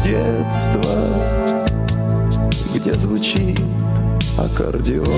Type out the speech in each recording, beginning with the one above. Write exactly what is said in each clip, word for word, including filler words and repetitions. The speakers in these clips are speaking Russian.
детства, где звучит аккордеон.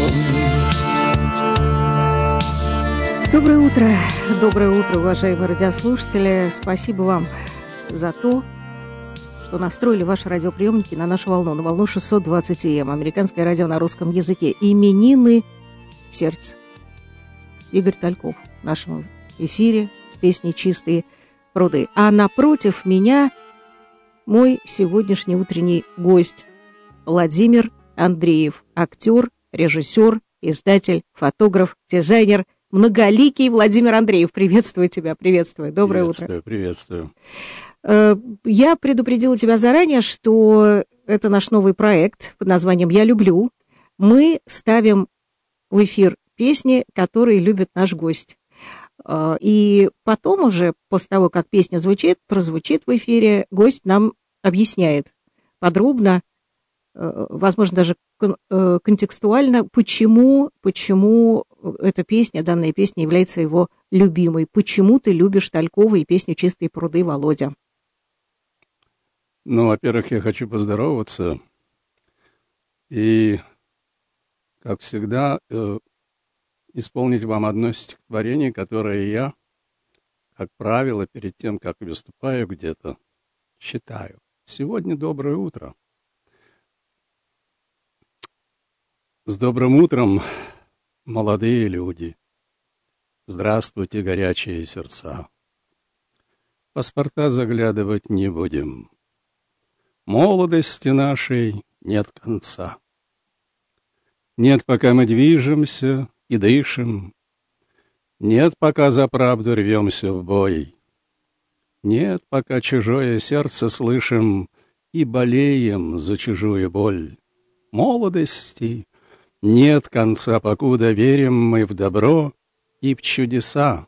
Доброе утро, доброе утро, уважаемые радиослушатели. Спасибо вам за то, что настроили ваши радиоприемники на нашу волну, на волну шестьсот двадцать эй эм, американское радио на русском языке. Именины сердца. Игорь Тальков в нашем эфире с песней «Чистые пруды». А напротив меня мой сегодняшний утренний гость Владимир Андреев, актер, режиссер, издатель, фотограф, дизайнер, многоликий Владимир Андреев. Приветствую тебя, приветствую. Доброе приветствую, утро. Приветствую, приветствую. Я предупредила тебя заранее, что это наш новый проект под названием «Я люблю». Мы ставим в эфир песни, которые любит наш гость. И потом уже, после того, как песня звучит, прозвучит в эфире, гость нам объясняет подробно, возможно, даже контекстуально, почему, почему эта песня, данная песня является его любимой. Почему ты любишь Талькова и песню «Чистые пруды», Володя? Ну, во-первых, я хочу поздороваться. И, как всегда, исполнить вам одно стихотворение, которое я, как правило, перед тем, как выступаю где-то, читаю. Сегодня доброе утро. С добрым утром, молодые люди. Здравствуйте, горячие сердца. Паспорта заглядывать не будем. Молодости нашей нет конца. Нет, пока мы движемся и дышим. Нет, пока за правду рвемся в бой. Нет, пока чужое сердце слышим и болеем за чужую боль. Молодости нет конца, покуда верим мы в добро и в чудеса.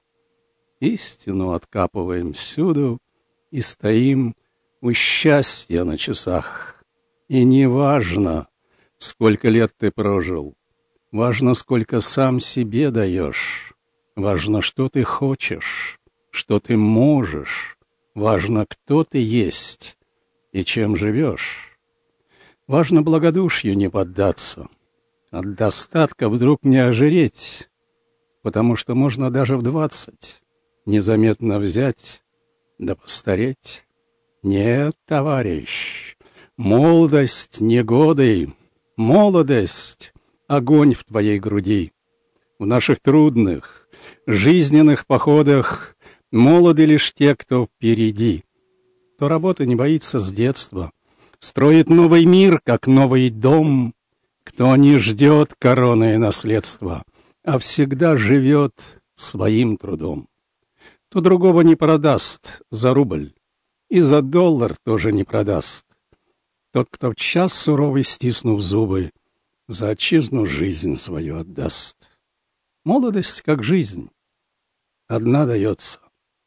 Истину откапываем всюду и стоим у счастья на часах. И не важно, сколько лет ты прожил, важно, сколько сам себе даешь. Важно, что ты хочешь, что ты можешь. Важно, кто ты есть и чем живешь. Важно благодушью не поддаться, от достатка вдруг не ожиреть, потому что можно даже в двадцать незаметно взять да постареть. Нет, товарищ, молодость не годы, молодость — огонь в твоей груди. В наших трудных, жизненных походах молоды лишь те, кто впереди. Кто работы не боится с детства, строит новый мир, как новый дом. Кто не ждет короны и наследства, а всегда живет своим трудом. То другого не продаст за рубль, и за доллар тоже не продаст. Тот, кто в час суровый, стиснув зубы, за отчизну жизнь свою отдаст. Молодость, как жизнь, одна дается.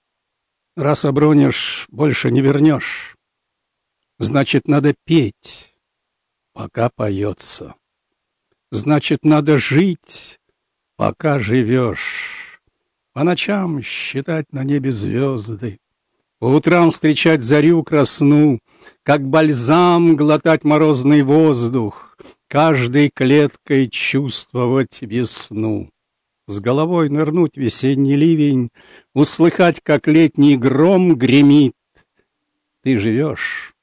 Раз обронишь, больше не вернешь. Значит, надо петь, пока поется. Значит, надо жить, пока живешь. По ночам считать на небе звезды, по утрам встречать зарю красну, как бальзам глотать морозный воздух, каждой клеткой чувствовать весну. С головой нырнуть в весенний ливень, услыхать, как летний гром гремит. Ты живешь,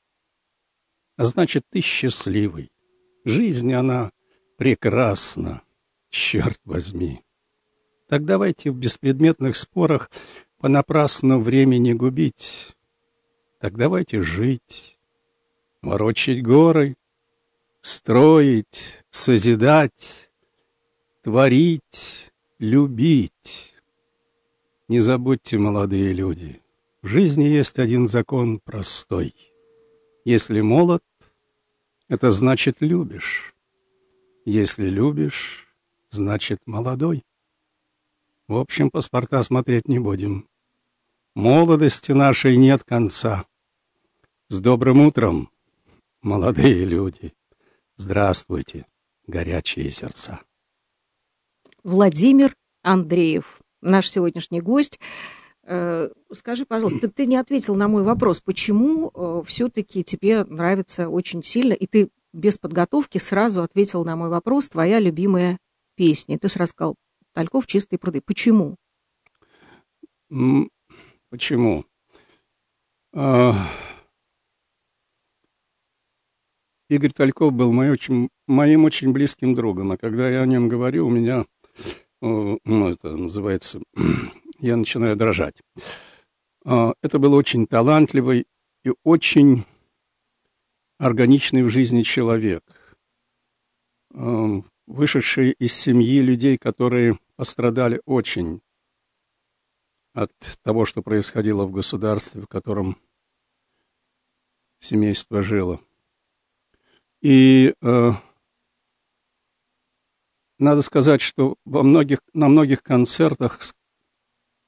а значит, ты счастливый. Жизнь, она прекрасна, черт возьми. Так давайте в беспредметных спорах понапрасну времени губить. Так давайте жить, ворочать горы, строить, созидать, творить, любить. Не забудьте, молодые люди, в жизни есть один закон простой. Если молод, это значит любишь. Если любишь, значит молодой. В общем, паспорта смотреть не будем. Молодости нашей нет конца. С добрым утром, молодые люди. Здравствуйте, горячие сердца. Владимир Андреев, наш сегодняшний гость. Скажи, пожалуйста, ты, ты не ответил на мой вопрос, почему э, все-таки тебе нравится очень сильно, и ты без подготовки сразу ответил на мой вопрос, твоя любимая песня. Ты сразу сказал, Тальков «Чистые пруды». Почему? М, Почему? А, Игорь Тальков был мой очень, моим очень близким другом, а когда я о нем говорю, у меня, э, ну, это называется, я начинаю дрожать. А, Это был очень талантливый и очень органичный в жизни человек, э, вышедший из семьи людей, которые пострадали очень от того, что происходило в государстве, в котором семейство жило. И э, надо сказать, что во многих, на многих концертах,